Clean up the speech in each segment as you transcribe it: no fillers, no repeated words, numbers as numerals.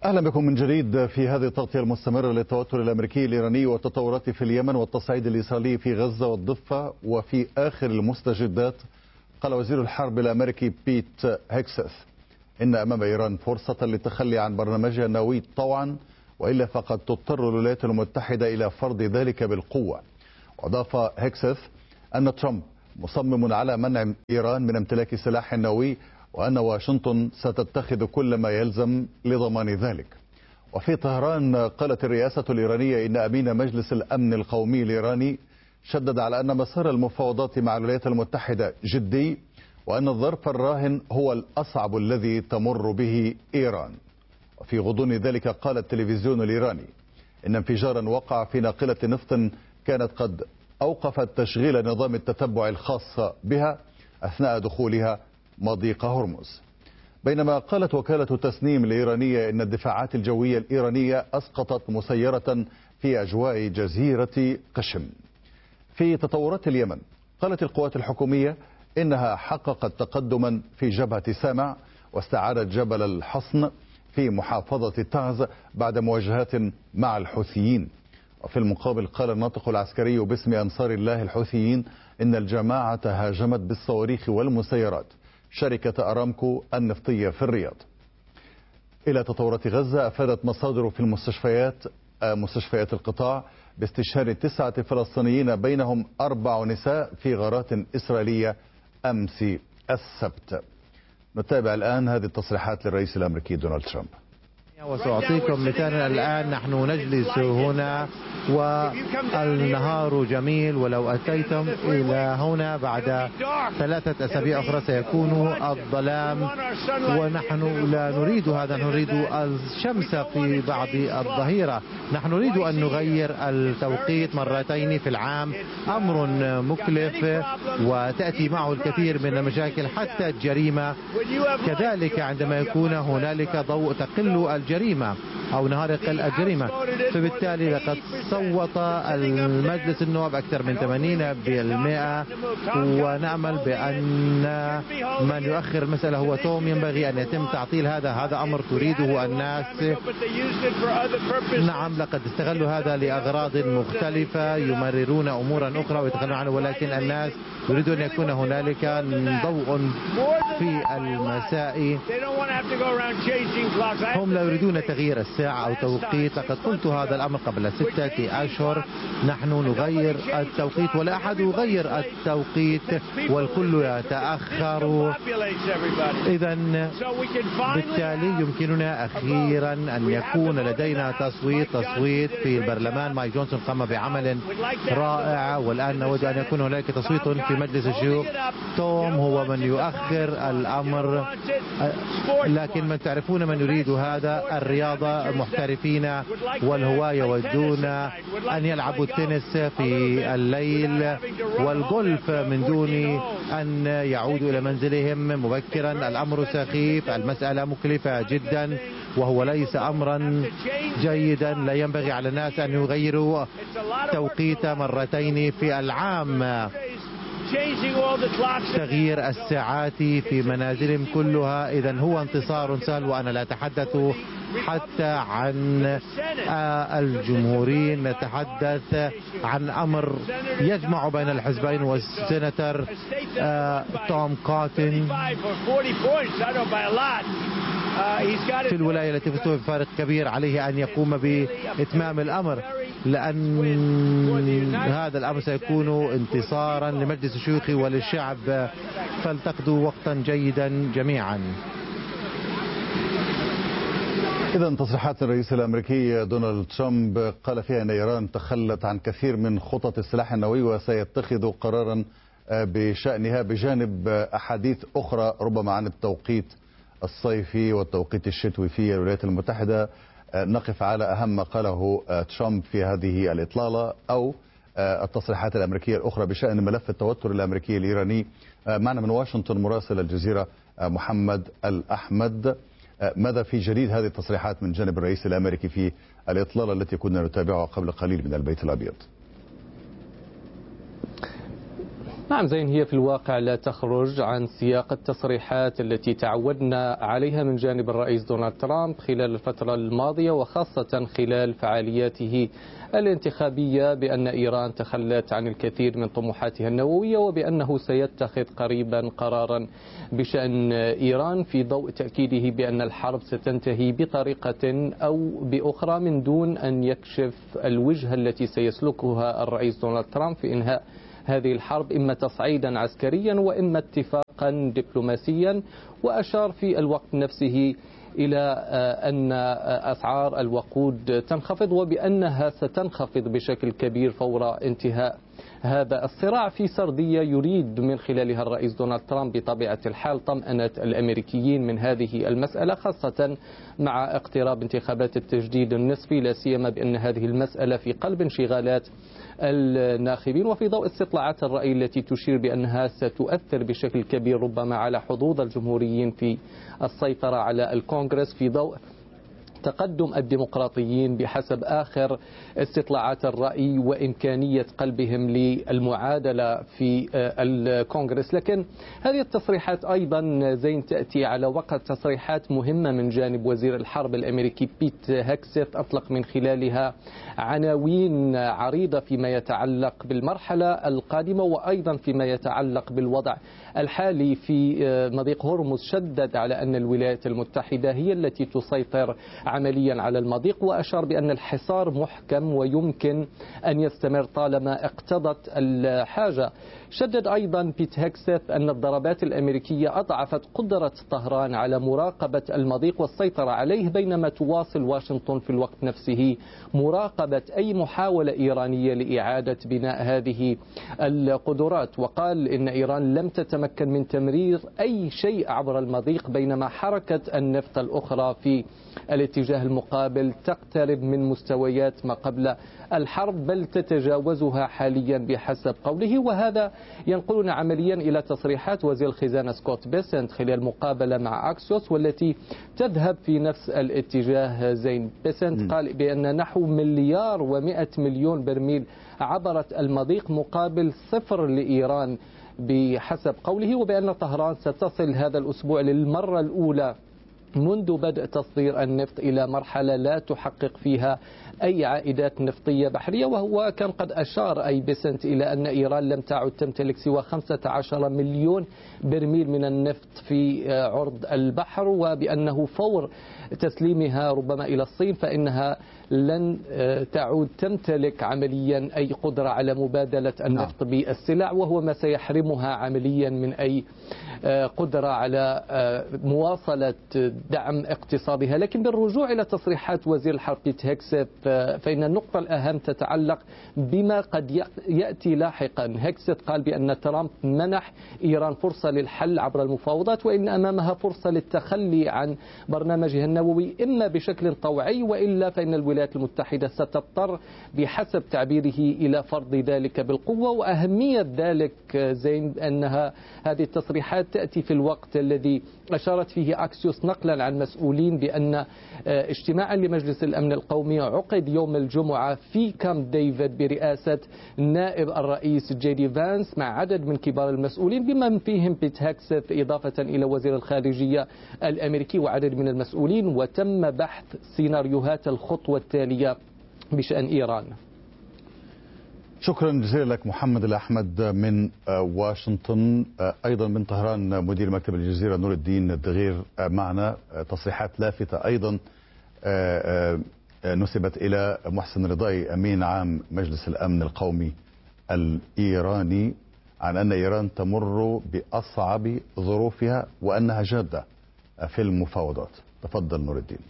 أهلا بكم من جديد في هذه التغطية المستمرة للتوتر الأمريكي الإيراني والتطورات في اليمن والتصعيد الإسرائيلي في غزة والضفة. وفي آخر المستجدات قال وزير الحرب الأمريكي بيت هيكسث إن أمام إيران فرصة للتخلي عن برنامجها النووي طوعا، وإلا فقد تضطر الولايات المتحدة إلى فرض ذلك بالقوة. وأضاف هيكسث أن ترامب مصمم على منع إيران من امتلاك سلاح نووي، وأن واشنطن ستتخذ كل ما يلزم لضمان ذلك. وفي طهران قالت الرئاسة الإيرانية إن أمين مجلس الأمن القومي الإيراني شدد على أن مسار المفاوضات مع الولايات المتحدة جدي، وأن الظرف الراهن هو الأصعب الذي تمر به إيران. وفي غضون ذلك قال التلفزيون الإيراني إن انفجارا وقع في ناقلة نفط كانت قد أوقفت تشغيل نظام التتبع الخاص بها أثناء دخولها مضيق هرمز. بينما قالت وكالة تسنيم الإيرانية إن الدفاعات الجوية الإيرانية أسقطت مسيرة في أجواء جزيرة قشم. في تطورات اليمن قالت القوات الحكومية إنها حققت تقدما في جبهة سامع واستعادت جبل الحصن في محافظة تعز بعد مواجهات مع الحوثيين. وفي المقابل قال الناطق العسكري باسم أنصار الله الحوثيين إن الجماعة هاجمت بالصواريخ والمسيرات شركة أرامكو النفطية في الرياض. إلى تطورات غزة، أفادت مصادر في مستشفيات القطاع باستشهاد 9 فلسطينيين بينهم 4 نساء في غارات إسرائيلية أمس السبت. نتابع الآن هذه التصريحات للرئيس الأمريكي دونالد ترامب. وسأعطيكم مثالا. الآن نحن نجلس هنا والنهار جميل، ولو أتيتم إلى هنا بعد 3 أسابيع أخرى سيكون الظلام، ونحن لا نريد هذا. نريد الشمس في بعض الظهيرة. نحن نريد أن نغير التوقيت مرتين في العام، أمر مكلف وتأتي معه الكثير من المشاكل حتى الجريمة كذلك. عندما يكون هنالك ضوء تقل الجريمة أو نهار يقل الجريمة، فبالتالي لقد صوت المجلس النواب أكثر من 80%، ونأمل بأن من يؤخر المسألة هو توم. ينبغي أن يتم تعطيل هذا أمر تريده الناس. نعم، لقد استغلوا هذا لأغراض مختلفة، يمررون أمورا أخرى ويتخلون عنه، ولكن الناس يريدون أن يكون هنالك ضوء في المساء. هم لا يريدون تغيير الساعة أو توقيت. لقد قلت هذا الأمر قبل 6 أشهر. نحن نغير التوقيت ولا أحد يغير التوقيت والكل يتأخر. إذا بالتالي يمكننا أخيرا أن يكون لدينا تصويت في البرلمان. مايك جونسون قام بعمل رائع، والآن نود أن يكون هناك تصويت في مجلس الشيوخ. توم هو من يؤخر الأمر، لكن من تعرفون من يريد هذا. الرياضة محترفين والهواة يودون أن يلعبوا التنس في الليل والجولف من دون أن يعودوا إلى منزلهم مبكرا. الأمر سخيف، المسألة مكلفة جدا، وهو ليس أمرا جيدا. لا ينبغي على الناس أن يغيروا توقيت مرتين في العام. تغيير الساعات في منازلهم كلها. إذن هو انتصار سهل، وأنا لا أتحدث حتى عن الجمهوريين، نتحدث عن أمر يجمع بين الحزبين. والسيناتور توم كوتن في الولاية التي فزت بفارق كبير عليه أن يقوم بإتمام الأمر، لأن هذا الأمر سيكون انتصارا لمجلس الشيوخ وللشعب. فلتقضوا وقتا جيدا جميعا. إذا تصريحات الرئيس الأمريكي دونالد ترامب قال فيها أن إيران تخلت عن كثير من خطط السلاح النووي وسيتخذ قرارا بشأنها، بجانب أحاديث أخرى ربما عن التوقيت الصيفي والتوقيت الشتوي في الولايات المتحدة. نقف على أهم ما قاله ترامب في هذه الإطلالة أو التصريحات الأمريكية الأخرى بشأن ملف التوتر الأمريكي الإيراني. معنا من واشنطن مراسل الجزيرة محمد الأحمد. ماذا في جديد هذه التصريحات من جانب الرئيس الأمريكي في الإطلالة التي كنا نتابعها قبل قليل من البيت الأبيض؟ نعم زين، هي في الواقع لا تخرج عن سياق التصريحات التي تعودنا عليها من جانب الرئيس دونالد ترامب خلال الفترة الماضية، وخاصة خلال فعالياته الانتخابية، بأن إيران تخلت عن الكثير من طموحاتها النووية، وبأنه سيتخذ قريبا قرارا بشأن إيران في ضوء تأكيده بأن الحرب ستنتهي بطريقة أو بأخرى من دون أن يكشف الوجهة التي سيسلكها الرئيس دونالد ترامب في إنهاء هذه الحرب، إما تصعيدا عسكريا وإما اتفاقا دبلوماسيا. وأشار في الوقت نفسه إلى أن أسعار الوقود تنخفض، وبأنها ستنخفض بشكل كبير فور انتهاء هذا الصراع، في سردية يريد من خلالها الرئيس دونالد ترامب بطبيعة الحال طمأنة الأمريكيين من هذه المسألة، خاصة مع اقتراب انتخابات التجديد النصفي، لا سيما بأن هذه المسألة في قلب انشغالات الناخبين، وفي ضوء استطلاعات الرأي التي تشير بأنها ستؤثر بشكل كبير ربما على حظوظ الجمهوريين في السيطرة على الكونغرس، في ضوء تقدم الديمقراطيين بحسب آخر استطلاعات الرأي وإمكانية قلبهم للمعادلة في الكونغرس. لكن هذه التصريحات أيضا زين تأتي على وقت تصريحات مهمة من جانب وزير الحرب الأمريكي بيت هيكسيت، أطلق من خلالها عناوين عريضة فيما يتعلق بالمرحلة القادمة، وأيضا فيما يتعلق بالوضع الحالي في مضيق هرمز. شدد على أن الولايات المتحدة هي التي تسيطر عمليا على المضيق، وأشار بأن الحصار محكم ويمكن أن يستمر طالما اقتضت الحاجة. شدد أيضا بيت هيكسيت أن الضربات الأمريكية أضعفت قدرة طهران على مراقبة المضيق والسيطرة عليه، بينما تواصل واشنطن في الوقت نفسه مراقبة أي محاولة إيرانية لإعادة بناء هذه القدرات. وقال إن إيران لم تتمكن من تمرير أي شيء عبر المضيق، بينما حركة النفط الأخرى في الاتجاه المقابل تقترب من مستويات ما قبل الحرب، بل تتجاوزها حاليا بحسب قوله. وهذا ينقلنا عمليا إلى تصريحات وزير الخزانة سكوت بيسنت خلال مقابلة مع أكسيوس، والتي تذهب في نفس الاتجاه. زين بيسنت قال بأن نحو 1,100,000,000 برميل عبرت المضيق مقابل 0 لإيران بحسب قوله، وبأن طهران ستصل هذا الأسبوع للمرة الأولى منذ بدء تصدير النفط إلى مرحلة لا تحقق فيها أي عائدات نفطية بحرية. وهو كان قد أشار أي بيسنت إلى أن إيران لم تعد تمتلك سوى 15 مليون برميل من النفط في عرض البحر، وبأنه فور تسليمها ربما إلى الصين فإنها لن تعود تمتلك عمليا أي قدرة على مبادلة النفط بالسلع، وهو ما سيحرمها عمليا من أي قدرة على مواصلة دعم اقتصادها. لكن بالرجوع إلى تصريحات وزير الحرب بيت هيكسيت، فإن النقطة الأهم تتعلق بما قد يأتي لاحقا. هيكسيت قال بأن ترامب منح إيران فرصة للحل عبر المفاوضات، وإن أمامها فرصة للتخلي عن برنامجها النووي إما بشكل طوعي، وإلا فإن الولايات المتحدة ستضطر بحسب تعبيره إلى فرض ذلك بالقوة. وأهمية ذلك زين أنها هذه التصريحات تأتي في الوقت الذي أشارت فيه أكسيوس نقلا عن مسؤولين بأن اجتماعا لمجلس الأمن القومي عقد يوم الجمعة في كامب ديفيد برئاسة نائب الرئيس جي دي فانس مع عدد من كبار المسؤولين بمن فيهم بيت هيكسيت إضافة إلى وزير الخارجية الأمريكي وعدد من المسؤولين، وتم بحث سيناريوهات الخطوة التالية بشأن إيران. شكرا جزيلا لك محمد الأحمد من واشنطن. أيضا من طهران مدير مكتب الجزيرة نور الدين الدغير معنا. تصريحات لافتة أيضا نسبت إلى محسن رضاي أمين عام مجلس الأمن القومي الإيراني عن أن إيران تمر بأصعب ظروفها وأنها جادة في المفاوضات. تفضل نور الدين.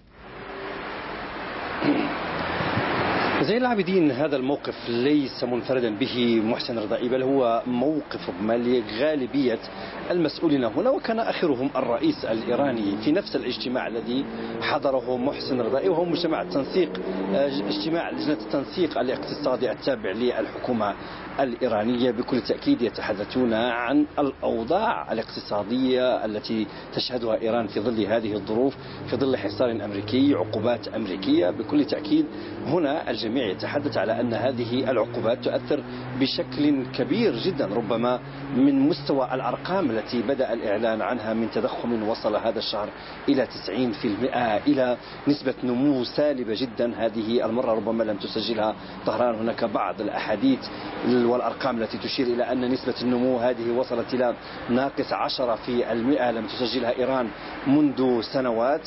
زين العابدين، هذا الموقف ليس منفردا به محسن رضائي، بل هو موقف لغالبية المسؤولين هنا، وكان آخرهم الرئيس الإيراني في نفس الاجتماع الذي حضره محسن رضائي، وهو اجتماع لجنة التنسيق الاقتصادي التابع للحكومة الإيرانية. بكل تأكيد يتحدثون عن الأوضاع الاقتصادية التي تشهدها إيران في ظل هذه الظروف، في ظل حصار أمريكي، عقوبات أمريكية. بكل تأكيد هنا الجميع الجميع يتحدث على أن هذه العقوبات تؤثر بشكل كبير جدا، ربما من مستوى الأرقام التي بدأ الإعلان عنها من تضخم وصل هذا الشهر إلى 90%، إلى نسبة نمو سالبة جدا. هذه المرة ربما لم تسجلها طهران. هناك بعض الأحاديث والأرقام التي تشير إلى أن نسبة النمو هذه وصلت إلى ناقص 10% لم تسجلها إيران منذ سنوات.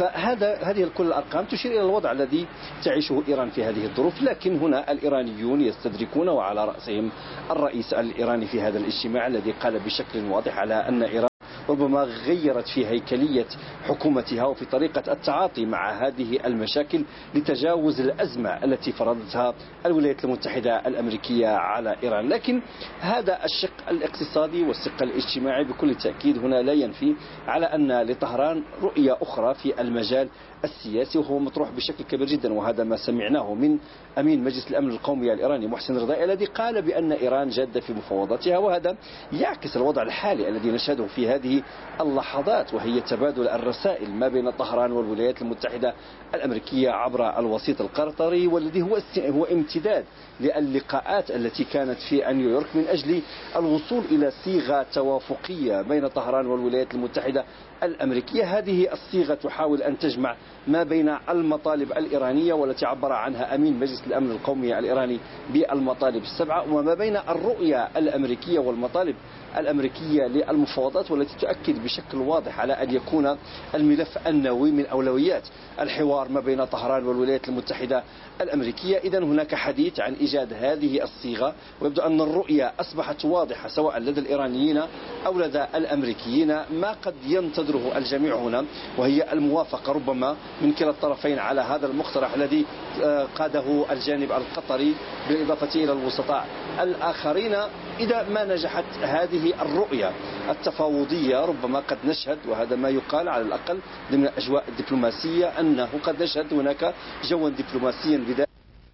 هذه كل الأرقام تشير إلى الوضع الذي تعيشه إيران في هذه الظروف. لكن هنا الإيرانيون يستدركون، وعلى رأسهم الرئيس الإيراني في هذا الاجتماع الذي قال بشكل واضح على أن إيران ربما غيرت في هيكلية حكومتها وفي طريقة التعاطي مع هذه المشاكل لتجاوز الأزمة التي فرضتها الولايات المتحدة الأمريكية على إيران. لكن هذا الشق الاقتصادي والشق الاجتماعي بكل تأكيد هنا لا ينفي على أن لطهران رؤية أخرى في المجال السياسي، وهو مطروح بشكل كبير جدا. وهذا ما سمعناه من أمين مجلس الأمن القومي الإيراني محسن رضائي الذي قال بأن إيران جادة في مفاوضاتها، وهذا يعكس الوضع الحالي الذي نشهده في هذه اللحظات، وهي تبادل الرسائل ما بين طهران والولايات المتحدة الأمريكية عبر الوسيط القطري، والذي هو امتداد للقاءات التي كانت في نيويورك من أجل الوصول إلى صيغة توافقية بين طهران والولايات المتحدة الأمريكية. هذه الصيغة تحاول أن تجمع ما بين المطالب الإيرانية والتي عبر عنها أمين مجلس الأمن القومي الإيراني بالمطالب السبعة، وما بين الرؤية الأمريكية والمطالب الأمريكية للمفاوضات، والتي تؤكد بشكل واضح على أن يكون الملف النووي من أولويات الحوار ما بين طهران والولايات المتحدة الأمريكية. إذن هناك حديث عن إيجاد هذه الصيغة، ويبدو أن الرؤية أصبحت واضحة سواء لدى الإيرانيين أو لدى الأمريكيين. ما قد ينتظره الجميع هنا وهي الموافقة ربما من كلا الطرفين على هذا المقترح الذي قاده الجانب القطري بالإضافة إلى الوسطاء الآخرين. إذا ما نجحت هذه الرؤية التفاوضية ربما قد نشهد، وهذا ما يقال على الأقل ضمن الأجواء الدبلوماسية، أنه قد نشهد هناك جوا دبلوماسيا بداية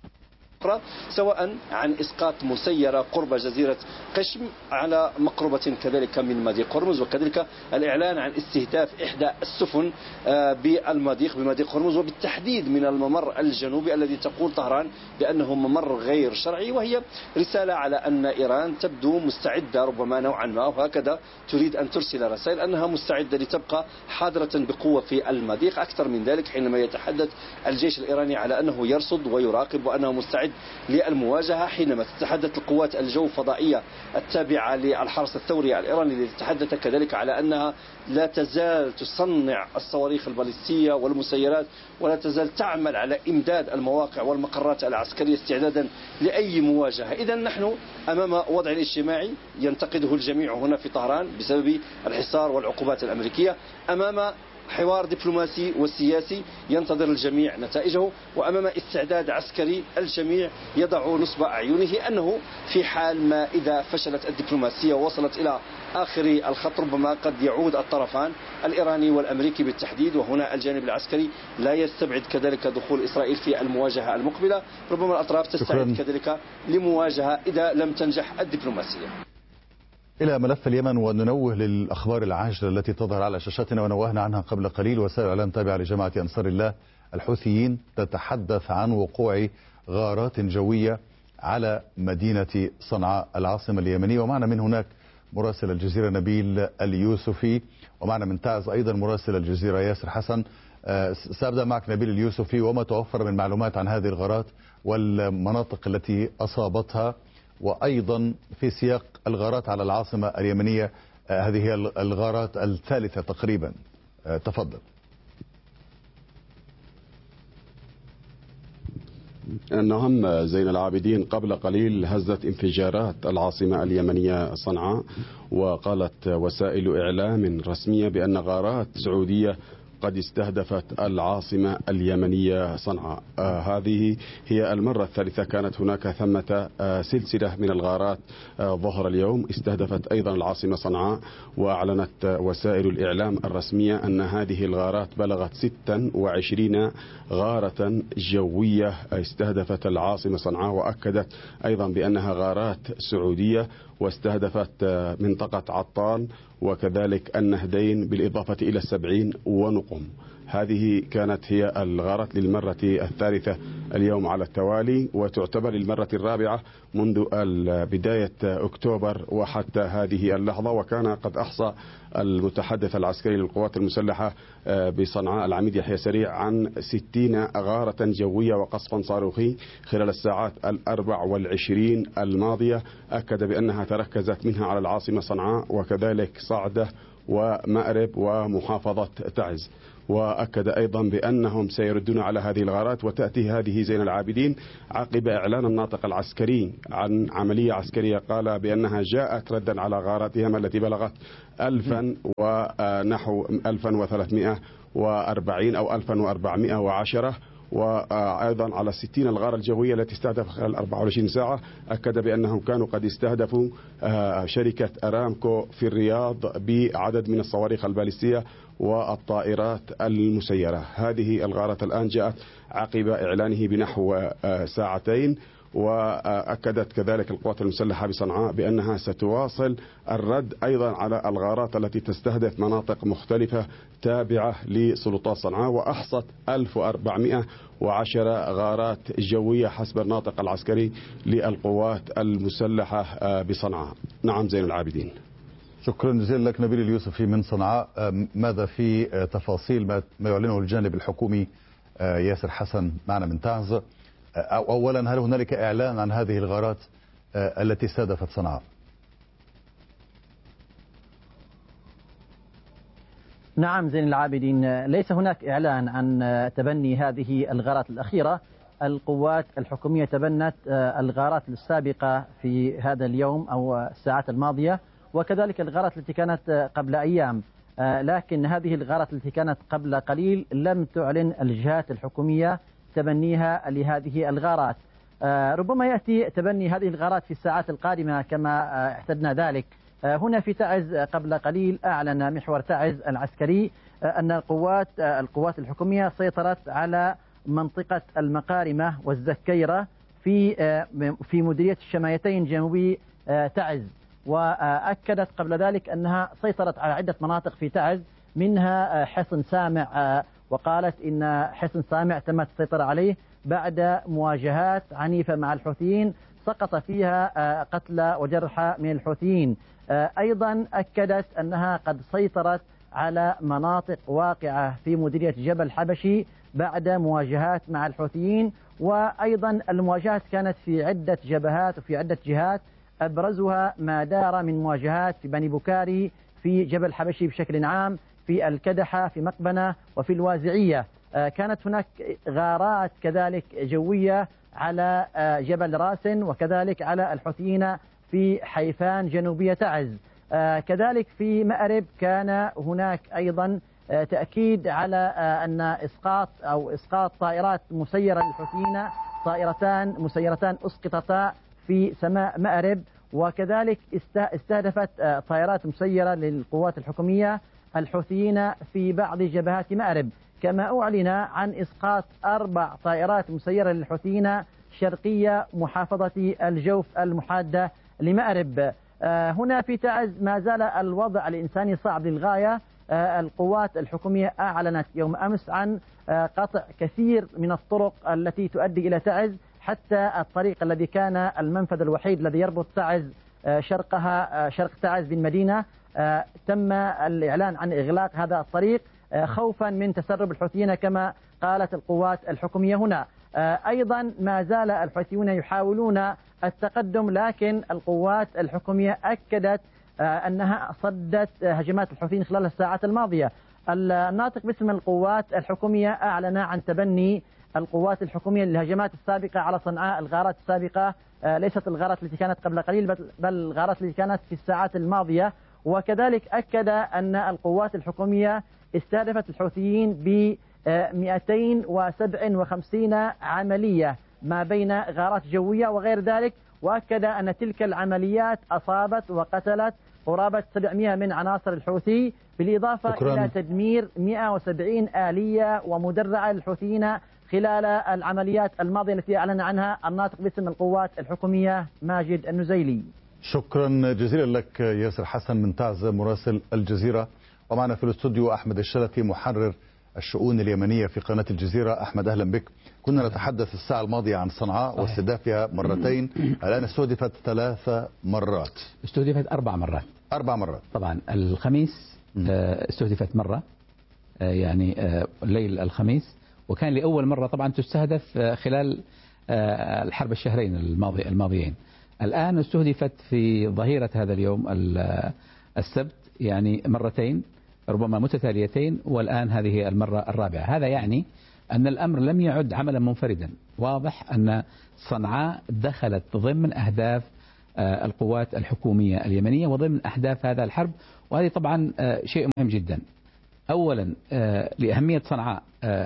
سواء عن إسقاط مسيرة قرب جزيرة قشم على مقربة كذلك من مضيق هرمز، وكذلك الإعلان عن استهداف إحدى السفن بمضيق هرمز، وبالتحديد من الممر الجنوبي الذي تقول طهران بأنه ممر غير شرعي. وهي رسالة على أن إيران تبدو مستعدة ربما نوعا ما، وهكذا تريد أن ترسل رسائل أنها مستعدة لتبقى حاضرة بقوة في المضيق. أكثر من ذلك حينما يتحدث الجيش الإيراني على أنه يرصد ويراقب وأنه مستعد للمواجهة، حينما تتحدث القوات الجو الفضائية التابعة للحرس الثوري الإيراني التي تتحدث كذلك على أنها لا تزال تصنع الصواريخ الباليستية والمسيرات، ولا تزال تعمل على إمداد المواقع والمقرات العسكرية استعدادا لأي مواجهة. إذا نحن أمام وضع اجتماعي ينتقده الجميع هنا في طهران بسبب الحصار والعقوبات الأمريكية، أمام حوار دبلوماسي وسياسي ينتظر الجميع نتائجه، وأمام استعداد عسكري الجميع يضع نصب أعينه أنه في حال ما إذا فشلت الدبلوماسية ووصلت إلى آخر الخط ربما قد يعود الطرفان الإيراني والأمريكي بالتحديد، وهنا الجانب العسكري لا يستبعد كذلك دخول إسرائيل في المواجهة المقبلة. ربما الأطراف تستعد كذلك لمواجهة إذا لم تنجح الدبلوماسية. إلى ملف اليمن، وننوه للأخبار العاجلة التي تظهر على شاشاتنا ونوهنا عنها قبل قليل. وسائل الإعلام تابعة لجماعة أنصار الله الحوثيين تتحدث عن وقوع غارات جوية على مدينة صنعاء العاصمة اليمنية. ومعنا من هناك مراسل الجزيرة نبيل اليوسفي، ومعنا من تعز أيضا مراسل الجزيرة ياسر حسن. سأبدأ معك نبيل اليوسفي، وما توفر من معلومات عن هذه الغارات والمناطق التي أصابتها، وأيضا في سياق الغارات على العاصمة اليمنية، هذه هي الغارات الثالثة تقريبا. تفضل. نعم زين العابدين، قبل قليل هزت انفجارات العاصمة اليمنية صنعاء، وقالت وسائل إعلام رسمية بأن غارات سعودية قد استهدفت العاصمة اليمنية صنعاء. هذه هي المرة الثالثة كانت هناك ثمة سلسلة من الغارات ظهر اليوم استهدفت أيضا العاصمة صنعاء. وأعلنت وسائل الإعلام الرسمية أن هذه الغارات بلغت 26 غارة جوية استهدفت العاصمة صنعاء، وأكدت أيضا بأنها غارات سعودية واستهدفت منطقة عطال وكذلك النهدين بالإضافة إلى 70 ونقم. هذه كانت هي الغارات للمرة الثالثة اليوم على التوالي، وتعتبر المرة الرابعة منذ بداية أكتوبر وحتى هذه اللحظة. وكان قد أحصى المتحدث العسكري للقوات المسلحة بصنعاء العميد يحيى سريع عن 60 غارة جوية وقصفا صاروخي خلال الساعات 24 الماضية. أكد بأنها تركزت منها على العاصمة صنعاء وكذلك صعدة ومأرب ومحافظة تعز. وأكد أيضا بأنهم سيردون على هذه الغارات، وتأتي هذه زين العابدين عقب إعلان الناطق العسكري عن عملية عسكرية قال بأنها جاءت ردا على غاراتهم التي بلغت 1000 ونحو 1340 أو 1410، وأيضا على 60 الغارة الجوية التي استهدف خلال 24 ساعة. أكد بأنهم كانوا قد استهدفوا شركة أرامكو في الرياض بعدد من الصواريخ البالستية والطائرات المسيرة. هذه الغارات الآن جاءت عقب إعلانه بنحو ساعتين. وأكدت كذلك القوات المسلحة بصنعاء بأنها ستواصل الرد أيضا على الغارات التي تستهدف مناطق مختلفة تابعة لسلطات صنعاء، وأحصت 1410 غارات جوية حسب الناطق العسكري للقوات المسلحة بصنعاء. نعم زين العابدين. شكرا جزيلا لك نبيل اليوسفي من صنعاء. ماذا في تفاصيل ما يعلنه الجانب الحكومي؟ ياسر حسن معنا من تعز. أولا، هل هنالك إعلان عن هذه الغارات التي استهدفت صنعاء؟ نعم زين العابدين، ليس هناك إعلان عن تبني هذه الغارات الأخيرة. القوات الحكومية تبنت الغارات السابقة في هذا اليوم أو الساعات الماضية، وكذلك الغارات التي كانت قبل أيام. لكن هذه الغارات التي كانت قبل قليل لم تعلن الجهات الحكومية تبنيها لهذه الغارات. ربما يأتي تبني هذه الغارات في الساعات القادمة كما اعتدنا ذلك. هنا في تعز قبل قليل أعلن محور تعز العسكري أن القوات الحكومية سيطرت على منطقة المقارمة والزكيرة في مديرية الشمايتين جنوبي تعز، وأكدت قبل ذلك أنها سيطرت على عدة مناطق في تعز منها حصن سامع، وقالت إن حصن سامع تمت السيطرة عليه بعد مواجهات عنيفة مع الحوثيين سقط فيها قتلى وجرحى من الحوثيين. أيضا أكدت أنها قد سيطرت على مناطق واقعة في مديرية جبل حبشي بعد مواجهات مع الحوثيين. وأيضا المواجهات كانت في عدة جبهات وفي عدة جهات، أبرزها ما دار من مواجهات في بني بكاري، في جبل حبشي بشكل عام، في الكدحة، في مقبنة، وفي الوازعية. كانت هناك غارات كذلك جوية على جبل راسن، وكذلك على الحوثيين في حيفان جنوبية تعز. كذلك في مأرب كان هناك أيضا تأكيد على أن إسقاط طائرات مسيرة للحوثيين، طائرتان مسيرتان أسقطتا في سماء مأرب، وكذلك استهدفت طائرات مسيرة للقوات الحكومية الحوثيين في بعض جبهات مأرب. كما أعلن عن إسقاط 4 طائرات مسيرة للحوثيين شرقية محافظة الجوف المحادة لمأرب. هنا في تعز ما زال الوضع الإنساني صعب للغاية. القوات الحكومية أعلنت يوم أمس عن قطع كثير من الطرق التي تؤدي إلى تعز، حتى الطريق الذي كان المنفذ الوحيد الذي يربط تعز شرق تعز بالمدينة تم الإعلان عن إغلاق هذا الطريق خوفا من تسرب الحوثيين كما قالت القوات الحكومية هنا. أيضا ما زال الحوثيون يحاولون التقدم، لكن القوات الحكومية أكدت أنها صدت هجمات الحوثيين خلال الساعات الماضية. الناطق باسم القوات الحكومية أعلن عن تبني القوات الحكومية للهجمات السابقة على صنعاء. الغارات السابقة ليست الغارات التي كانت قبل قليل، بل الغارات التي كانت في الساعات الماضية. وكذلك أكد أن القوات الحكومية استهدفت الحوثيين ب 257 عملية ما بين غارات جوية وغير ذلك، وأكد أن تلك العمليات أصابت وقتلت قرابة 700 من عناصر الحوثي، بالإضافة إلى تدمير 170 آلية ومدرعة للحوثيين خلال العمليات الماضية التي أعلن عنها الناطق باسم القوات الحكومية ماجد النزيلي. شكرا جزيلا لك ياسر حسن من تعز مراسل الجزيرة. ومعنا في الاستوديو أحمد الشلفي محرر الشؤون اليمنية في قناة الجزيرة. أحمد أهلا بك. كنا نتحدث الساعة الماضية عن صنعاء واستهدافها مرتين، الآن استهدفت 3 مرات. استهدفت 4 مرات. 4 مرات طبعا الخميس استهدفت مرة، يعني ليل الخميس، وكان لأول مرة طبعا تستهدف خلال الحرب الشهرين الماضيين. الآن استهدفت في ظهيرة هذا اليوم السبت، يعني مرتين ربما متتاليتين، والآن هذه المرة الرابعة. هذا يعني أن الأمر لم يعد عملا منفردا. واضح أن صنعاء دخلت ضمن أهداف القوات الحكومية اليمنية وضمن أهداف هذا الحرب، وهذه طبعا شيء مهم جدا. أولا لأهمية صنعاء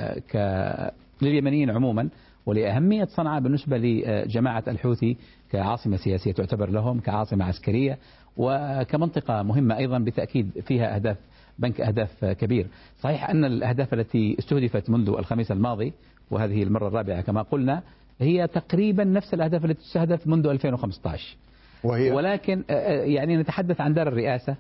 لليمنيين عموما، ولأهمية صنعاء بالنسبة لجماعة الحوثي كعاصمة سياسية تعتبر لهم، كعاصمة عسكرية، وكمنطقة مهمة أيضا بالتأكيد فيها أهداف، بنك أهداف كبير. صحيح أن الأهداف التي استهدفت منذ الخميس الماضي، وهذه المرة الرابعة كما قلنا، هي تقريبا نفس الأهداف التي تستهدف منذ 2015، ولكن يعني نتحدث عن دار الرئاسة،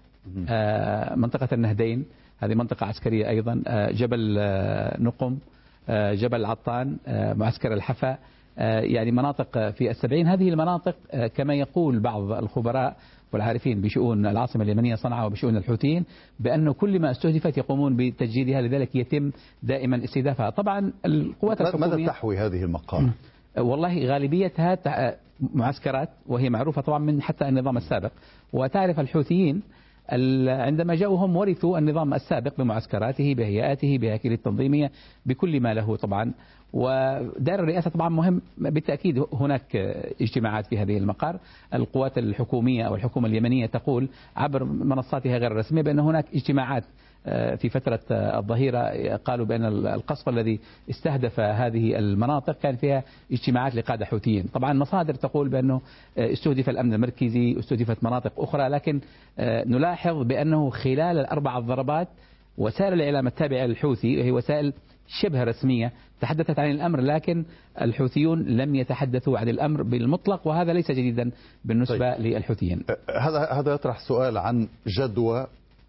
منطقة النهدين، هذه منطقة عسكرية أيضا، جبل نقم، جبل عطان، معسكر الحفا، يعني مناطق في السبعين. هذه المناطق كما يقول بعض الخبراء والعارفين بشؤون العاصمة اليمنية صنعاء وبشؤون الحوثيين بأنه كل ما استهدفت يقومون بتجديدها، لذلك يتم دائما استهدافها. طبعا القوات الحكومية ماذا تحوي هذه المقام؟ والله غالبيتها معسكرات، وهي معروفة طبعا من حتى النظام السابق. وتعرف الحوثيين عندما جاءوا هم ورثوا النظام السابق بمعسكراته، بهيئاته، بهياكله التنظيمية، بكل ما له طبعا. ودار الرئاسة طبعا مهم بالتأكيد. هناك اجتماعات في هذه المقار. القوات الحكومية أو الحكومة اليمنية تقول عبر منصاتها غير الرسمية بأن هناك اجتماعات في فترة الظهيرة. قالوا بأن القصف الذي استهدف هذه المناطق كان فيها اجتماعات لقادة حوثيين. طبعا مصادر تقول بأنه استهدف الأمن المركزي، استهدفت مناطق أخرى، لكن نلاحظ بأنه خلال ال4 ضربات وسائل الإعلام التابعة للحوثي، وهي وسائل شبه رسمية، تحدثت عن الأمر، لكن الحوثيون لم يتحدثوا عن الأمر بالمطلق، وهذا ليس جديدا بالنسبة للحوثيين. هذا يطرح سؤال عن جدوى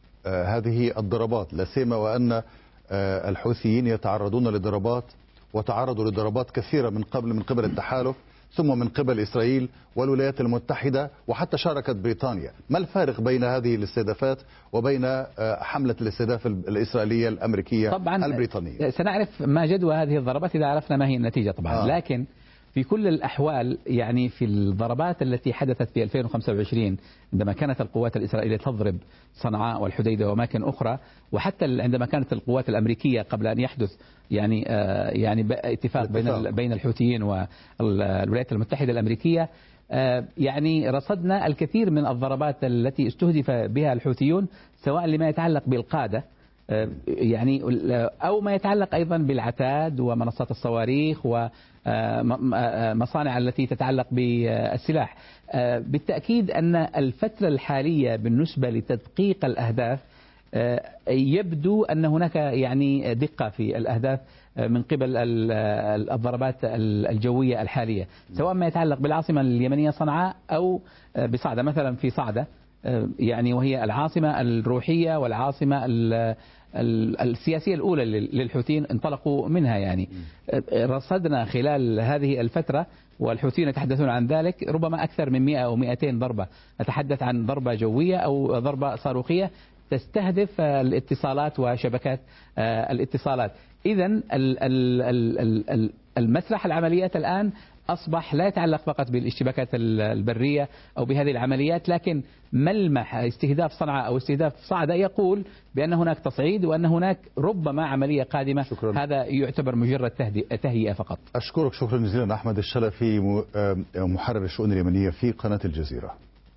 هذه الضربات، لا سيما وأن الحوثيين يتعرضون لضربات، وتعرضوا لضربات كثيرة من قبل التحالف، ثم من قبل إسرائيل والولايات المتحدة، وحتى شاركت بريطانيا. ما الفارق بين هذه الاستهدافات وبين حملة الاستهداف الإسرائيلية الأمريكية طبعا البريطانية؟ سنعرف ما جدوى هذه الضربات إذا عرفنا ما هي النتيجة طبعا. لكن في كل الأحوال، يعني في الضربات التي حدثت في 2025 عندما كانت القوات الإسرائيلية تضرب صنعاء والحديدة وأماكن أخرى، وحتى عندما كانت القوات الأمريكية قبل أن يحدث يعني اتفاق بين الحوثيين والولايات المتحدة الأمريكية، يعني رصدنا الكثير من الضربات التي استهدف بها الحوثيون، سواء لما يتعلق بالقادة يعني أو ما يتعلق أيضا بالعتاد ومنصات الصواريخ ومصانع التي تتعلق بالسلاح. بالتأكيد أن الفترة الحالية بالنسبة لتدقيق الأهداف يبدو أن هناك يعني دقة في الأهداف من قبل الضربات الجوية الحالية، سواء ما يتعلق بالعاصمة اليمنية صنعاء أو بصعدة. مثلا في صعدة يعني وهي العاصمة الروحية والعاصمة السياسية الأولى للحوثيين انطلقوا منها. يعني رصدنا خلال هذه الفترة، والحوثيين يتحدثون عن ذلك، ربما أكثر من 100 أو 200 ضربة. نتحدث عن ضربة جوية أو ضربة صاروخية تستهدف الاتصالات وشبكات الاتصالات. إذن المسرح العمليات الآن أصبح لا يتعلق فقط بالاشتباكات البرية أو بهذه العمليات، لكن ملمح استهداف صنعاء أو استهداف صعدة يقول بأن هناك تصعيد وأن هناك ربما عملية قادمة. شكرا. هذا يعتبر مجرد تهيئة فقط. أشكرك شكرا جزيلا أحمد الشلفي، محرر الشؤون اليمنية في قناة الجزيرة.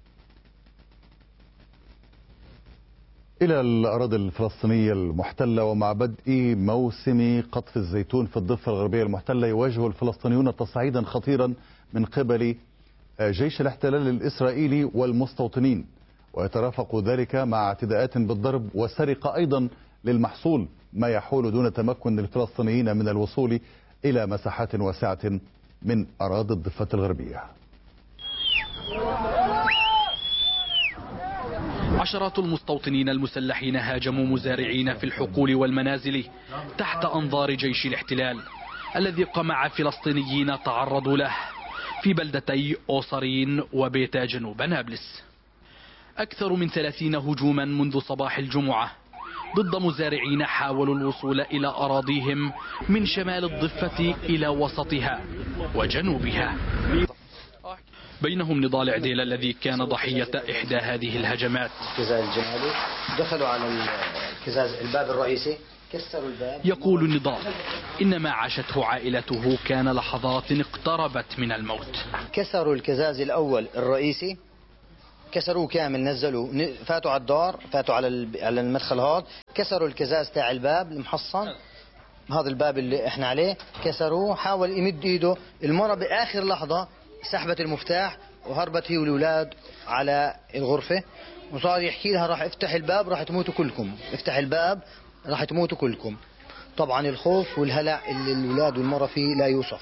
إلى الأراضي الفلسطينية المحتلة، ومع بدء موسم قطف الزيتون في الضفة الغربية المحتلة، يواجه الفلسطينيون تصعيدا خطيرا من قبل جيش الاحتلال الإسرائيلي والمستوطنين، ويترافق ذلك مع اعتداءات بالضرب وسرقة أيضا للمحصول، ما يحول دون تمكن الفلسطينيين من الوصول إلى مساحات واسعة من أراضي الضفة الغربية. عشرات المستوطنين المسلحين هاجموا مزارعين في الحقول والمنازل تحت أنظار جيش الاحتلال الذي قمع فلسطينيين تعرضوا له في بلدتي أوصرين وبيتا جنوب نابلس. أكثر من 30 هجوما منذ صباح الجمعة ضد مزارعين حاولوا الوصول إلى أراضيهم من شمال الضفة إلى وسطها وجنوبها. بينهم نضال عديل الذي كان ضحية إحدى هذه الهجمات. دخلوا على الباب الرئيسي، كسروا الباب. يقول نضال إن ما عاشته عائلته كان لحظات اقتربت من الموت. كسروا الكزاز الأول الرئيسي، كسروه كامل، نزلوا، فاتوا على الدار، فاتوا على المدخل هذا، كسروا الكزاز تاع الباب المحصن، هذا الباب اللي احنا عليه كسروه. حاول يمد ايده، المرة بآخر لحظة سحبت المفتاح وهربت هي والأولاد على الغرفة، وصار يحكي لها راح افتح الباب راح تموتوا كلكم، افتح الباب راح تموتوا كلكم. طبعا الخوف والهلع اللي الأولاد والمرة فيه لا يوصف.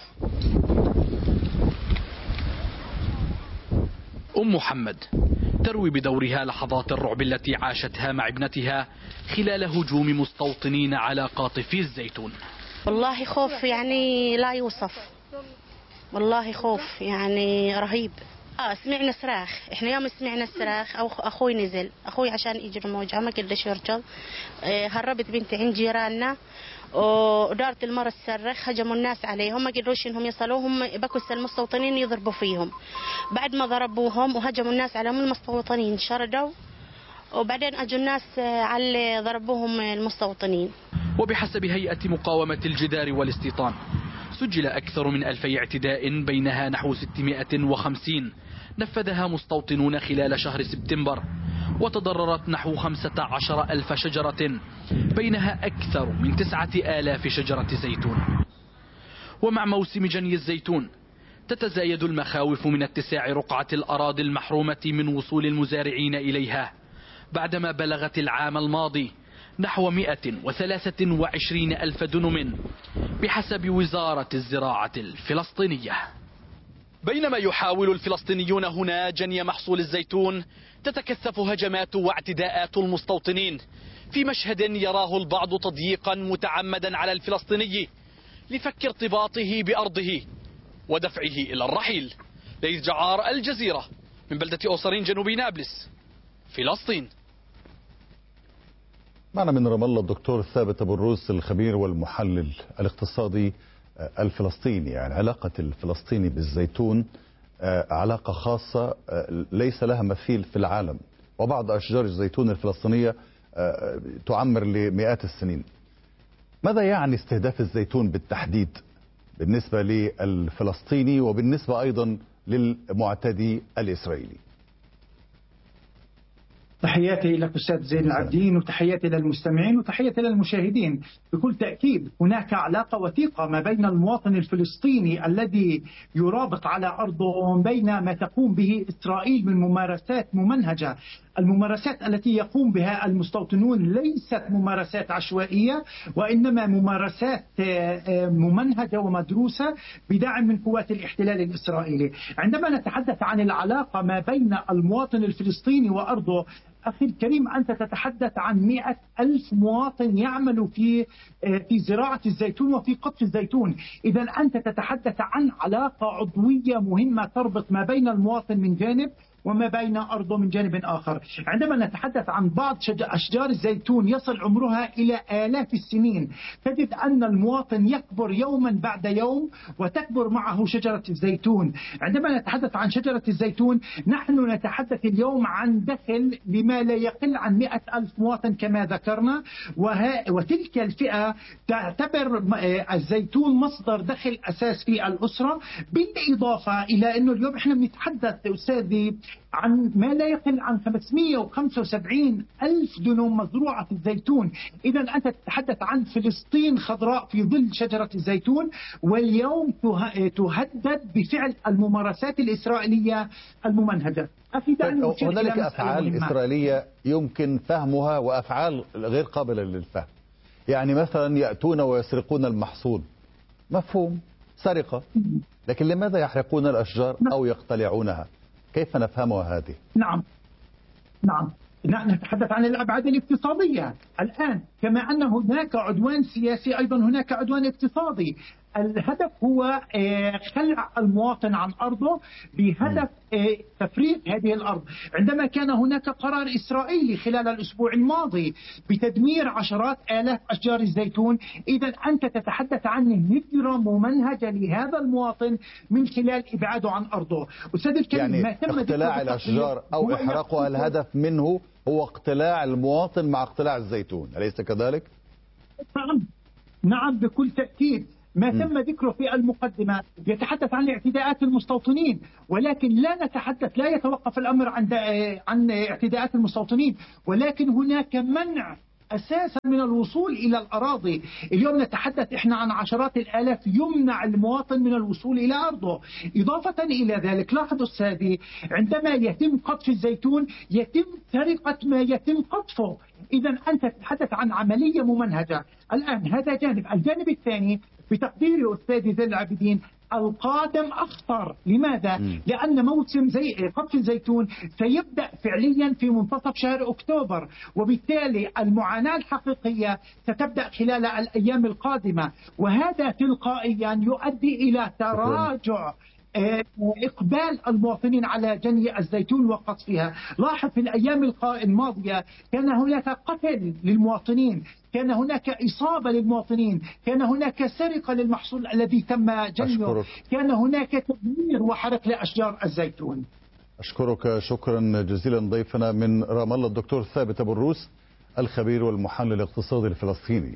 أم محمد تروي بدورها لحظات الرعب التي عاشتها مع ابنتها خلال هجوم مستوطنين على قاطفي الزيتون. والله خوف يعني لا يوصف، والله خوف يعني رهيب. سمعنا صراخ، احنا يوم سمعنا الصراخ اخوي نزل، اخوي عشان يجري موجعه ما قدرش يرجع. هربت بنتي عند جيراننا ودارت المرة تصرخ، هجموا الناس عليهم ما قدروش انهم يصلوهم، بكوا المستوطنين يضربوا فيهم. بعد ما ضربوهم وهجموا الناس عليهم المستوطنين شردوا، وبعدين اجوا الناس على ضربوهم المستوطنين. وبحسب هيئة مقاومة الجدار والاستيطان سجل أكثر من 2000 اعتداء بينها نحو 650 نفذها مستوطنون خلال شهر سبتمبر، وتضررت نحو 15,000 شجرة بينها أكثر من 9,000 شجرة زيتون. ومع موسم جني الزيتون تتزايد المخاوف من اتساع رقعة الأراضي المحرومة من وصول المزارعين إليها، بعدما بلغت العام الماضي نحو 123,000 دنم بحسب وزارة الزراعة الفلسطينية. بينما يحاول الفلسطينيون هنا جني محصول الزيتون تتكثف هجمات واعتداءات المستوطنين في مشهد يراه البعض تضييقا متعمدا على الفلسطيني لفك ارتباطه بأرضه ودفعه إلى الرحيل. ليث جعار، الجزيرة، من بلدة أوصرين جنوب نابلس، فلسطين. معنا من رام الله الدكتور ثابت أبو الروس الخبير والمحلل الاقتصادي الفلسطيني. يعني علاقة الفلسطيني بالزيتون علاقة خاصة ليس لها مثيل في العالم، وبعض أشجار الزيتون الفلسطينية تعمر لمئات السنين. ماذا يعني استهداف الزيتون بالتحديد بالنسبة للفلسطيني وبالنسبة أيضا للمعتدي الإسرائيلي؟ تحياتي لك أستاذ زين العابدين، وتحياتي للمستمعين، وتحياتي للمشاهدين. بكل تأكيد هناك علاقة وثيقة ما بين المواطن الفلسطيني الذي يرابط على أرضه بين ما تقوم به إسرائيل من ممارسات ممنهجة. الممارسات التي يقوم بها المستوطنون ليست ممارسات عشوائية، وإنما ممارسات ممنهجة ومدروسة بدعم من قوات الاحتلال الإسرائيلي. عندما نتحدث عن العلاقة ما بين المواطن الفلسطيني وأرضه، أخي الكريم، أنت تتحدث عن 100,000 مواطن يعمل في زراعة الزيتون وفي قطف الزيتون. إذا أنت تتحدث عن علاقة عضوية مهمة تربط ما بين المواطن من جانب وما بين أرضه من جانب آخر. عندما نتحدث عن بعض أشجار الزيتون يصل عمرها إلى آلاف السنين، تجد أن المواطن يكبر يوما بعد يوم وتكبر معه شجرة الزيتون. عندما نتحدث عن شجرة الزيتون نحن نتحدث اليوم عن دخل لما لا يقل عن 100,000 مواطن كما ذكرنا، وتلك الفئة تعتبر الزيتون مصدر دخل أساس في الأسرة. بالإضافة إلى أنه اليوم احنا بنتحدث أستاذي عن ما لا يقل عن 575,000 دنم مزروعة الزيتون. إذا أنت تتحدث عن فلسطين خضراء في ظل شجرة الزيتون، واليوم تهدد بفعل الممارسات الإسرائيلية الممنهجة. هنالك أفعال إسرائيلية يمكن فهمها وأفعال غير قابلة للفهم. يعني مثلا يأتون ويسرقون المحصول، مفهوم، سرقة، لكن لماذا يحرقون الأشجار أو يقتلعونها؟ كيف نفهمها هذه؟ نعم، نتحدث عن الأبعاد الاقتصادية الآن. كما أن هناك عدوان سياسي أيضا هناك عدوان اقتصادي. الهدف هو خلع المواطن عن أرضه بهدف تفريغ هذه الأرض. عندما كان هناك قرار إسرائيلي خلال الأسبوع الماضي بتدمير عشرات آلاف أشجار الزيتون، إذا أنت تتحدث عن هجرة ممنهجة لهذا المواطن من خلال إبعاده عن أرضه. أستاذ الكريم، يعني ما تم اقتلاع الأشجار أو إحراقها الهدف منه هو اقتلاع المواطن مع اقتلاع الزيتون، أليس كذلك؟ نعم بكل تأكيد. ما تم ذكره في المقدمة يتحدث عن اعتداءات المستوطنين، ولكن لا نتحدث، لا يتوقف الأمر عن اعتداءات المستوطنين، ولكن هناك منع أساسا من الوصول إلى الأراضي. اليوم نتحدث إحنا عن عشرات الآلاف يمنع المواطن من الوصول إلى أرضه. إضافة إلى ذلك لاحظوا أستاذي، عندما يتم قطف الزيتون يتم سرقة ما يتم قطفه. إذا أنت تتحدث عن عملية ممنهجة. الآن هذا جانب. الجانب الثاني بتقديري أستاذي زين العابدين القادم أخطر. لماذا؟ لأن موسم قطف الزيتون سيبدأ فعليا في منتصف شهر أكتوبر، وبالتالي المعاناة الحقيقية ستبدأ خلال الأيام القادمة، وهذا تلقائيا يؤدي إلى تراجع إقبال المواطنين على جني الزيتون وقطفها. لاحظ في الأيام الماضية كان هناك قتل للمواطنين، كان هناك إصابة للمواطنين، كان هناك سرقة للمحصول الذي تم جنيه، كان هناك تدمير وحرق لأشجار الزيتون. أشكرك شكرا جزيلا ضيفنا من رام الله الدكتور ثابت أبو الروس الخبير والمحلل الاقتصادي الفلسطيني.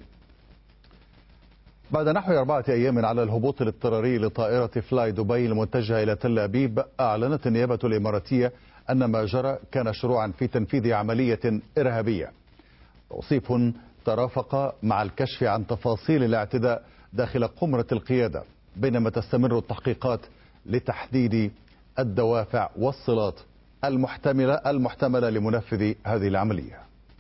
بعد نحو 4 أيام على الهبوط الاضطراري لطائرة فلاي دبي المتجهة إلى تل أبيب، أعلنت النيابة الإماراتية أن ما جرى كان شروعا في تنفيذ عملية إرهابية. توصيف ترافق مع الكشف عن تفاصيل الاعتداء داخل قمرة القيادة، بينما تستمر التحقيقات لتحديد الدوافع والصلات المحتملة لمنفذ هذه العملية.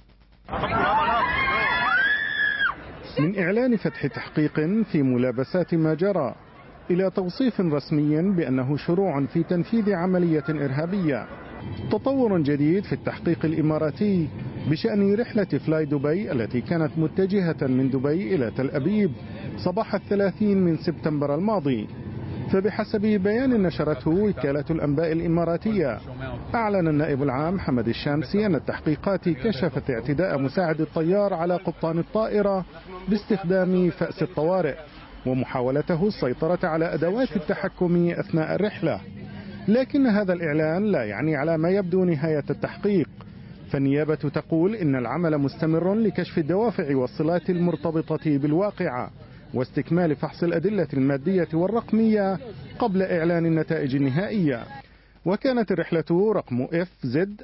من إعلان فتح تحقيق في ملابسات ما جرى إلى توصيف رسمي بأنه شروع في تنفيذ عملية إرهابية، تطور جديد في التحقيق الإماراتي بشأن رحلة فلاي دبي التي كانت متجهة من دبي إلى تل أبيب صباح 30 من سبتمبر الماضي. فبحسب بيان نشرته وكالة الأنباء الإماراتية، أعلن النائب العام حمد الشامسي أن التحقيقات كشفت اعتداء مساعد الطيار على قبطان الطائرة باستخدام فأس الطوارئ ومحاولته السيطرة على أدوات التحكم أثناء الرحلة. لكن هذا الإعلان لا يعني على ما يبدو نهاية التحقيق، فالنيابة تقول إن العمل مستمر لكشف الدوافع والصلات المرتبطة بالواقعة واستكمال فحص الأدلة المادية والرقمية قبل إعلان النتائج النهائية. وكانت الرحلة رقم FZ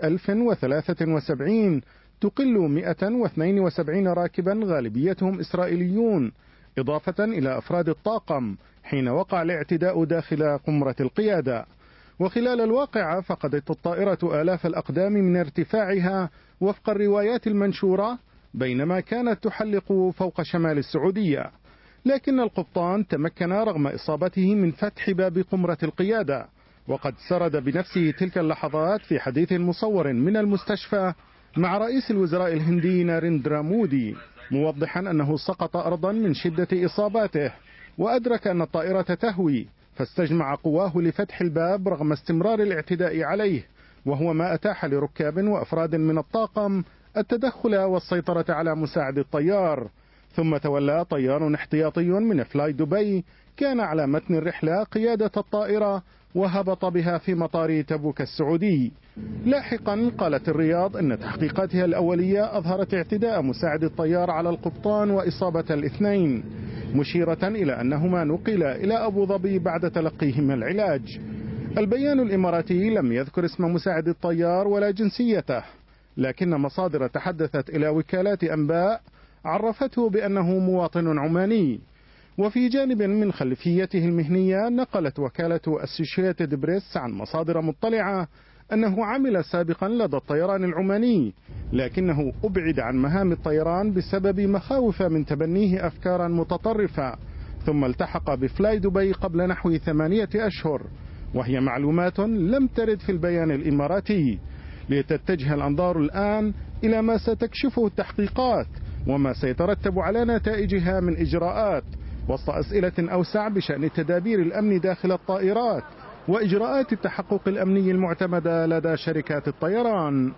1073 تقل 172 راكبا غالبيتهم إسرائيليون، إضافة إلى أفراد الطاقم حين وقع الاعتداء داخل قمرة القيادة. وخلال الواقعة فقدت الطائرة آلاف الأقدام من ارتفاعها وفق الروايات المنشورة بينما كانت تحلق فوق شمال السعودية. لكن القبطان تمكن رغم إصابته من فتح باب قمرة القيادة، وقد سرد بنفسه تلك اللحظات في حديث مصور من المستشفى مع رئيس الوزراء الهندي ناريندرا مودي، موضحا أنه سقط أرضا من شدة إصاباته، وأدرك أن الطائرة تهوي فاستجمع قواه لفتح الباب رغم استمرار الاعتداء عليه، وهو ما أتاح لركاب وأفراد من الطاقم التدخل والسيطرة على مساعد الطيار. ثم تولى طيار احتياطي من فلاي دبي كان على متن الرحلة قيادة الطائرة وهبط بها في مطار تبوك السعودي. لاحقا قالت الرياض أن تحقيقاتها الأولية أظهرت اعتداء مساعد الطيار على القبطان وإصابة الاثنين، مشيرة إلى أنهما نقلا إلى أبو ظبي بعد تلقيهما العلاج. البيان الإماراتي لم يذكر اسم مساعد الطيار ولا جنسيته، لكن مصادر تحدثت إلى وكالات أنباء عرفته بأنه مواطن عماني. وفي جانب من خلفيته المهنية نقلت وكالة أسوشيتد بريس عن مصادر مطلعة أنه عمل سابقا لدى الطيران العماني، لكنه أبعد عن مهام الطيران بسبب مخاوف من تبنيه أفكارا متطرفة، ثم التحق بفلاي دبي قبل نحو 8 أشهر، وهي معلومات لم ترد في البيان الإماراتي. لتتجه الأنظار الآن إلى ما ستكشفه التحقيقات وما سيترتب على نتائجها من إجراءات، وسط أسئلة أوسع بشأن تدابير الأمن داخل الطائرات وإجراءات التحقق الأمني المعتمدة لدى شركات الطيران.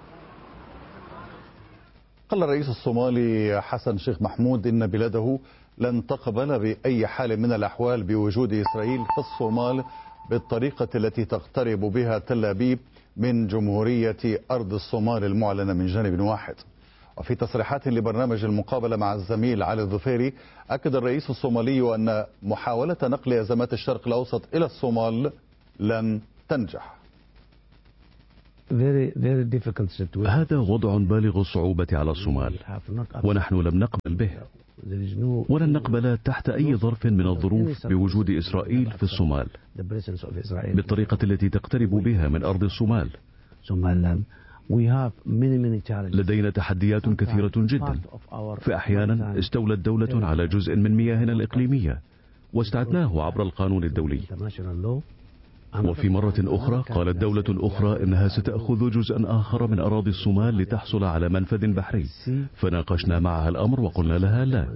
قال الرئيس الصومالي حسن شيخ محمود إن بلاده لن تقبل بأي حال من الأحوال بوجود إسرائيل في الصومال بالطريقة التي تقترب بها تل أبيب من جمهورية أرض الصومال المعلنة من جانب واحد. وفي تصريحات لبرنامج المقابلة مع الزميل علي الظفيري، أكد الرئيس الصومالي أن محاولة نقل أزمات الشرق الأوسط إلى الصومال لن تنجح. هذا وضع بالغ الصعوبة على الصومال، ونحن لم نقبل به ولن نقبل تحت أي ظرف من الظروف بوجود إسرائيل في الصومال بالطريقة التي تقترب بها من أرض الصومال. لدينا تحديات كثيرة جدا، فأحيانا استولت دولة على جزء من مياهنا الإقليمية واستعدناه عبر القانون الدولي، وفي مرة أخرى قالت دولة أخرى إنها ستأخذ جزءا آخر من أراضي الصومال لتحصل على منفذ بحري، فناقشنا معها الأمر وقلنا لها لا.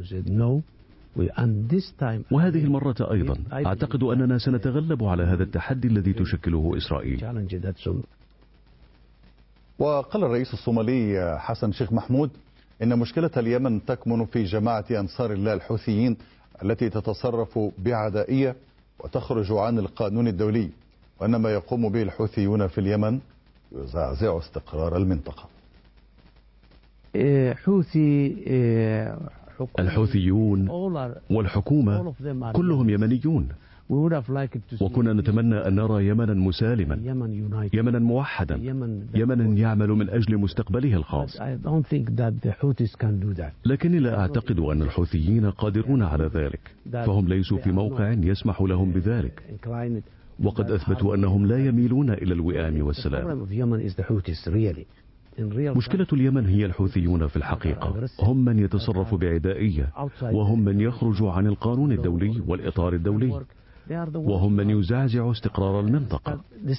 وهذه المرة أيضا أعتقد أننا سنتغلب على هذا التحدي الذي تشكله إسرائيل. وقال الرئيس الصومالي حسن شيخ محمود إن مشكلة اليمن تكمن في جماعة أنصار الله الحوثيين التي تتصرف بعدائية وتخرج عن القانون الدولي، وأن ما يقوم به الحوثيون في اليمن يزعزع استقرار المنطقة. الحوثيون والحكومة كلهم يمنيون، وكنا نتمنى أن نرى يمنا مسالما، يمنا موحدا، يمنا يعمل من أجل مستقبله الخاص. لكني لا أعتقد أن الحوثيين قادرون على ذلك، فهم ليسوا في موقع يسمح لهم بذلك، وقد أثبتوا أنهم لا يميلون إلى الوئام والسلام. مشكلة اليمن هي الحوثيون في الحقيقة، هم من يتصرف بعدائية، وهم من يخرج عن القانون الدولي والإطار الدولي، وهم من يزعزع استقرار المنطقة.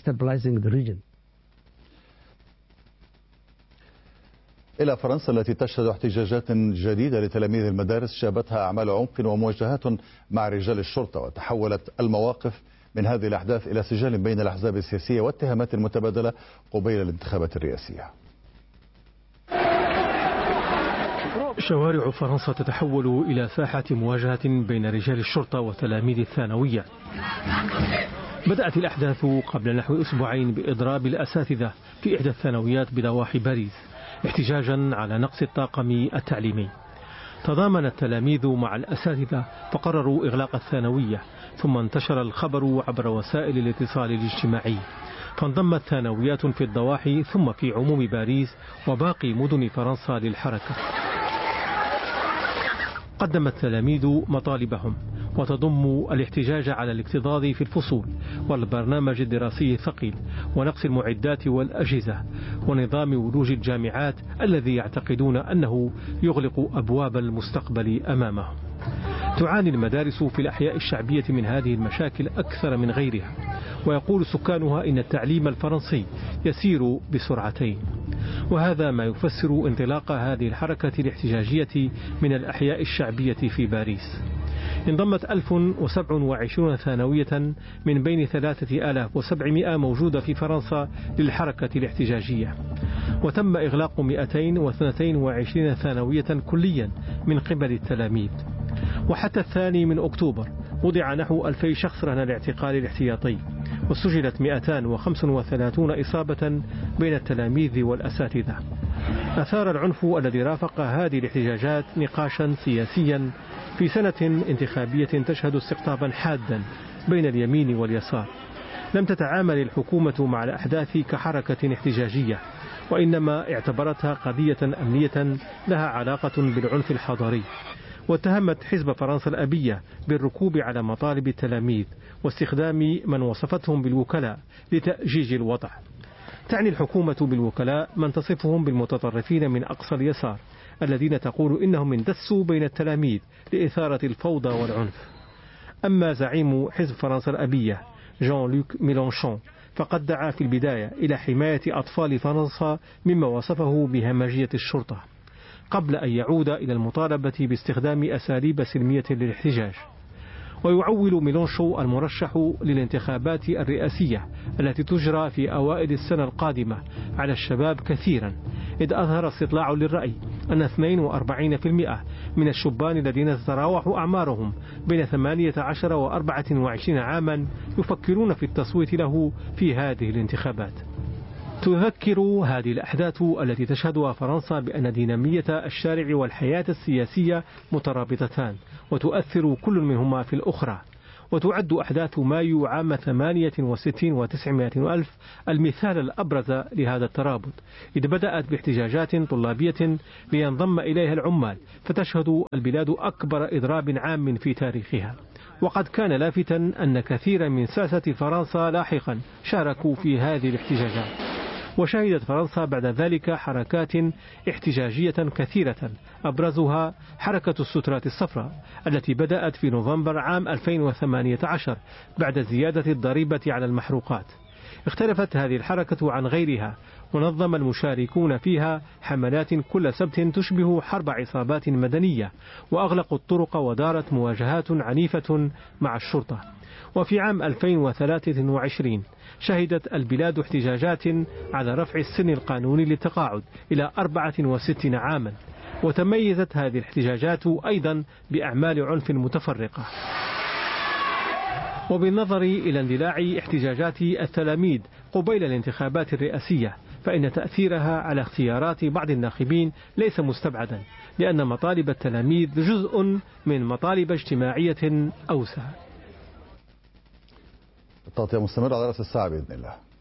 إلى فرنسا التي تشهد احتجاجات جديدة لتلاميذ المدارس شابتها أعمال عنف ومواجهات مع رجال الشرطة، وتحولت المواقف من هذه الأحداث إلى سجال بين الأحزاب السياسية واتهامات متبادلة قبيل الانتخابات الرئاسية. شوارع فرنسا تتحول إلى ساحة مواجهة بين رجال الشرطة وتلاميذ الثانوية. بدأت الأحداث قبل نحو أسبوعين بإضراب الأساتذة في إحدى الثانويات بضواحي باريس احتجاجا على نقص الطاقم التعليمي. تضامن التلاميذ مع الأساتذة فقرروا إغلاق الثانوية، ثم انتشر الخبر عبر وسائل الاتصال الاجتماعي، فانضمت ثانويات في الضواحي ثم في عموم باريس وباقي مدن فرنسا للحركة. قدم التلاميذ مطالبهم وتضم الاحتجاج على الاكتظاظ في الفصول والبرنامج الدراسي الثقيل ونقص المعدات والأجهزة ونظام ولوج الجامعات الذي يعتقدون أنه يغلق أبواب المستقبل أمامهم. تعاني المدارس في الأحياء الشعبية من هذه المشاكل أكثر من غيرها، ويقول سكانها إن التعليم الفرنسي يسير بسرعتين، وهذا ما يفسر انطلاق هذه الحركة الاحتجاجية من الأحياء الشعبية في باريس. انضمت 1027 ثانوية من بين 3700 موجودة في فرنسا للحركة الاحتجاجية، وتم إغلاق 222 ثانوية كليا من قبل التلاميذ. وحتى 2 أكتوبر وضع نحو 2000 شخص رهن الاعتقال الاحتياطي، وسجلت 235 إصابة بين التلاميذ والأساتذة. أثار العنف الذي رافق هذه الاحتجاجات نقاشا سياسيا في سنة انتخابية تشهد استقطابا حادا بين اليمين واليسار. لم تتعامل الحكومة مع الأحداث كحركة احتجاجية، وإنما اعتبرتها قضية أمنية لها علاقة بالعنف الحضاري، واتهمت حزب فرنسا الأبية بالركوب على مطالب التلاميذ واستخدام من وصفتهم بالوكلاء لتأجيج الوضع. تعني الحكومة بالوكلاء من تصفهم بالمتطرفين من أقصى اليسار الذين تقول إنهم اندسوا بين التلاميذ لإثارة الفوضى والعنف. أما زعيم حزب فرنسا الأبية جان لوك ميلانشون فقد دعا في البداية إلى حماية أطفال فرنسا مما وصفه بهمجية الشرطة قبل أن يعود إلى المطالبة باستخدام أساليب سلمية للاحتجاج. ويعول ميلونشو المرشح للانتخابات الرئاسية التي تجرى في أوائل السنة القادمة على الشباب كثيرا، إذ أظهر استطلاع للرأي أن 42% من الشبان الذين تتراوح أعمارهم بين 18 و 24 عاما يفكرون في التصويت له في هذه الانتخابات. تذكر هذه الأحداث التي تشهدها فرنسا بأن دينامية الشارع والحياة السياسية مترابطتان وتؤثر كل منهما في الأخرى. وتعد أحداث مايو عام 68 و900 ألف المثال الأبرز لهذا الترابط، إذ بدأت باحتجاجات طلابية لينضم إليها العمال، فتشهد البلاد أكبر إضراب عام في تاريخها. وقد كان لافتا أن كثيرا من ساسة فرنسا لاحقا شاركوا في هذه الاحتجاجات. وشهدت فرنسا بعد ذلك حركات احتجاجية كثيرة، أبرزها حركة السترات الصفراء التي بدأت في نوفمبر عام 2018 بعد زيادة الضريبة على المحروقات. اختلفت هذه الحركة عن غيرها، ونظم المشاركون فيها حملات كل سبت تشبه حرب عصابات مدنية، وأغلقوا الطرق ودارت مواجهات عنيفة مع الشرطة. وفي عام 2023 شهدت البلاد احتجاجات على رفع السن القانوني للتقاعد إلى 64 عاما، وتميزت هذه الاحتجاجات أيضا بأعمال عنف متفرقة. وبالنظر إلى اندلاع احتجاجات التلاميذ قبيل الانتخابات الرئاسية، فإن تأثيرها على اختيارات بعض الناخبين ليس مستبعدا، لأن مطالب التلاميذ جزء من مطالب اجتماعية أوسع. التغطية مستمرة على رأس الساعة بإذن الله.